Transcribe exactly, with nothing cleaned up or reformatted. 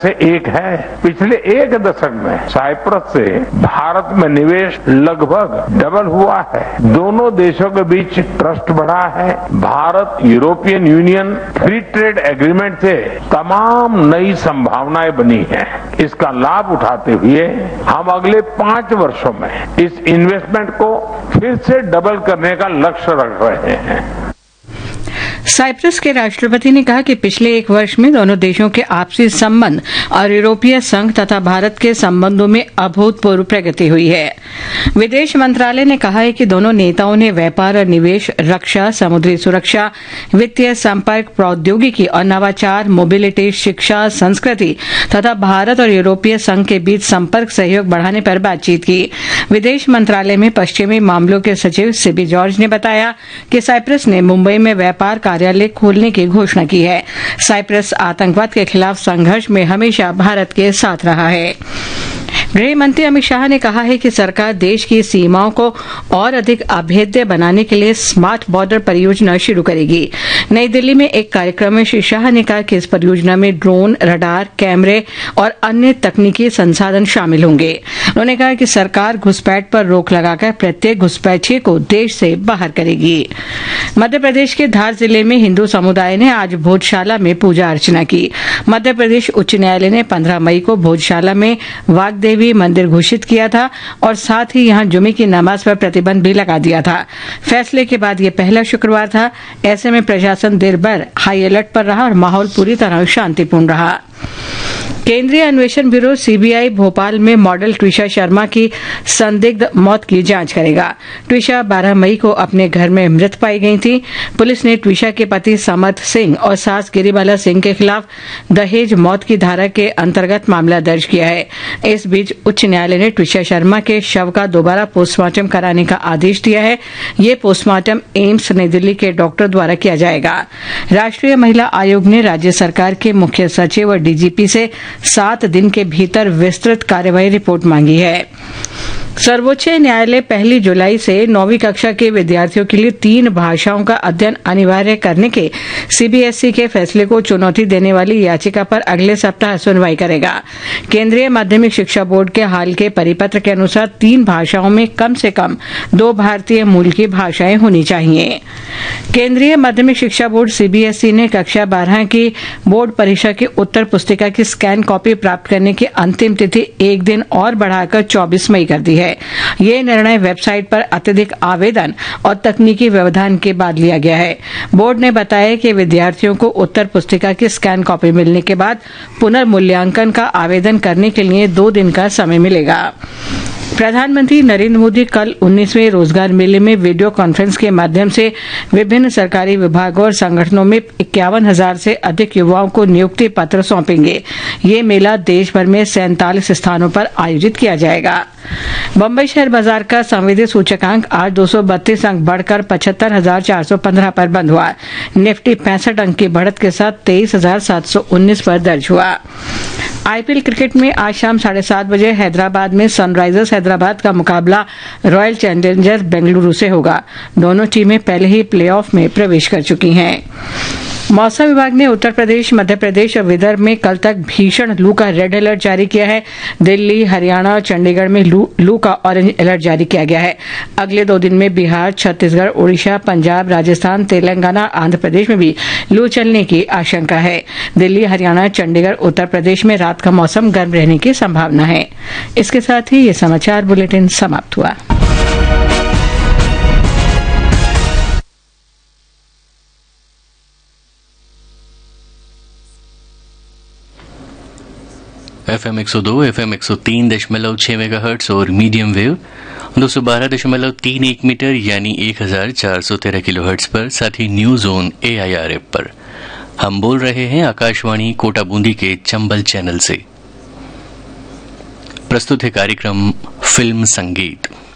से एक है। पिछले एक दशक में साइप्रस से भारत में निवेश लगभग डबल हुआ है। दोनों देशों के बीच ट्रस्ट बढ़ा है। Bharat European union free trade agreement से तमाम नई संभावनाएं बनी हैं। इसका लाभ उठाते हुए हम अगले पांच वर्षों में इस इन्वेस्टमेंट को फिर से डबल करने का लक्ष्य रख रहे हैं। साइप्रस के राष्ट्रपति ने कहा कि पिछले एक वर्ष में दोनों देशों के आपसी संबंध और यूरोपीय संघ तथा भारत के संबंधों में अभूतपूर्व प्रगति हुई है। विदेश मंत्रालय ने कहा है कि दोनों नेताओं ने व्यापार और निवेश, रक्षा, समुद्री सुरक्षा, वित्तीय संपर्क, प्रौद्योगिकी और नवाचार, मोबिलिटी, शिक्षा, संस्कृति तथा भारत और यूरोपीय संघ के बीच संपर्क सहयोग बढ़ाने पर बातचीत की। विदेश मंत्रालय में पश्चिमी मामलों के सचिव सिबी जॉर्ज ने बताया कि साइप्रस ने मुंबई में व्यापार कार्यालय खोलने की घोषणा की है। साइप्रस आतंकवाद के खिलाफ संघर्ष में हमेशा भारत के साथ रहा है। गृह मंत्री अमित शाह ने कहा है कि सरकार देश की सीमाओं को और अधिक अभेद्य बनाने के लिए स्मार्ट बॉर्डर परियोजना शुरू करेगी। नई दिल्ली में एक कार्यक्रम में श्री शाह ने कहा कि इस परियोजना में ड्रोन, रडार, कैमरे और अन्य तकनीकी संसाधन शामिल होंगे। उन्होंने कहा कि सरकार घुसपैठ पर रोक लगाकर प्रत्येक घुसपैठिए को देश से बाहर करेगी। मध्य प्रदेश के धार जिले में हिंदू समुदाय ने आज भोजशाला में पूजा अर्चना की। मध्य प्रदेश उच्च न्यायालय ने पंद्रह मई को भोजशाला में वाग्देवी मंदिर घोषित किया था और साथ ही यहां जुमे की नमाज पर प्रतिबंध भी लगा दिया था। फैसले के बाद यह पहला शुक्रवार था। ऐसे में प्रशासन देर भर हाई अलर्ट पर रहा और माहौल पूरी तरह शांतिपूर्ण रहा। केंद्रीय अन्वेषण ब्यूरो सीबीआई भोपाल में मॉडल ट्विशा शर्मा की संदिग्ध मौत की जांच करेगा। ट्विशा बारह मई को अपने घर में मृत पाई गई थी। पुलिस ने ट्विशा के पति समर्थ सिंह और सास गिरिबाला सिंह के खिलाफ दहेज मौत की धारा के अंतर्गत मामला दर्ज किया है। इस बीच उच्च न्यायालय ने ट्विशा शर्मा के शव का दोबारा पोस्टमार्टम कराने का आदेश दिया है। ये पोस्टमार्टम एम्स नई दिल्ली के डॉक्टर द्वारा किया जाएगा। राष्ट्रीय महिला आयोग ने राज्य सरकार के मुख्य सचिव और डीजीपी से सात दिन के भीतर विस्तृत कार्यवाही रिपोर्ट मांगी है। सर्वोच्च न्यायालय पहली जुलाई से नौवीं कक्षा के विद्यार्थियों के लिए तीन भाषाओं का अध्ययन अनिवार्य करने के सीबीएसई के फैसले को चुनौती देने वाली याचिका पर अगले सप्ताह सुनवाई करेगा। केंद्रीय माध्यमिक शिक्षा बोर्ड के हाल के परिपत्र के अनुसार तीन भाषाओं में कम से कम दो भारतीय मूल की भाषाएं होनी चाहिए। केंद्रीय माध्यमिक शिक्षा बोर्ड सीबीएसई ने कक्षा बारह की बोर्ड परीक्षा की उत्तर पुस्तिका की स्कैन कॉपी प्राप्त करने की अंतिम तिथि एक दिन और बढ़ाकर चौबीस मई कर दी है। ये निर्णय वेबसाइट पर अत्यधिक आवेदन और तकनीकी व्यवधान के बाद लिया गया है। बोर्ड ने बताया कि विद्यार्थियों को उत्तर पुस्तिका की स्कैन कॉपी मिलने के बाद पुनर्मूल्यांकन का आवेदन करने के लिए दो दिन का समय मिलेगा। प्रधानमंत्री नरेंद्र मोदी कल उन्नीसवें रोजगार मेले में वीडियो कॉन्फ्रेंस के माध्यम से विभिन्न सरकारी विभागों और संगठनों में इक्यावन हजार से अधिक युवाओं को नियुक्ति पत्र सौंपेंगे। ये मेला देश भर में सैंतालीस स्थानों पर आयोजित किया जाएगा। बम्बई शेयर बाजार का संवेदी सूचकांक आज दो सौ बत्तीस अंक बढ़कर पचहत्तर हजार चार सौ पंद्रह पर बंद हुआ। निफ्टी पैंसठ अंक की बढ़त के साथ तेईस हजार सात सौ उन्नीस पर दर्ज हुआ। आईपीएल क्रिकेट में आज शाम साढ़े सात बजे हैदराबाद में सनराइजर्स हैदराबाद का मुकाबला रॉयल चैलेंजर्स बेंगलुरु से होगा। दोनों टीमें पहले ही प्लेऑफ में प्रवेश कर चुकी हैं। मौसम विभाग ने उत्तर प्रदेश, मध्य प्रदेश और विदर्भ में कल तक भीषण लू का रेड अलर्ट जारी किया है। दिल्ली, हरियाणा और चंडीगढ़ में लू, लू का ऑरेंज अलर्ट जारी किया गया है। अगले दो दिन में बिहार, छत्तीसगढ़, ओडिशा, पंजाब, राजस्थान, तेलंगाना, आंध्र प्रदेश में भी लू चलने की आशंका है। दिल्ली, हरियाणा, चंडीगढ़, उत्तर प्रदेश में रात का मौसम गर्म रहने की संभावना है। इसके साथ ही ये समाचार बुलेटिन समाप्त हुआ। एफ एम एक सौ दो, एफ एम एक सौ तीन दशमलव छह मेगाहर्ट्ज और मीडियम वेव दो सौ बारह दशमलव तीन एक मीटर यानी एक हजार चार सौ तेरह किलो हर्ट्ज पर, साथ ही news on A I R F पर। हम बोल रहे हैं आकाशवाणी कोटा बूंदी के चंबल चैनल से। प्रस्तुत है कार्यक्रम फिल्म संगीत।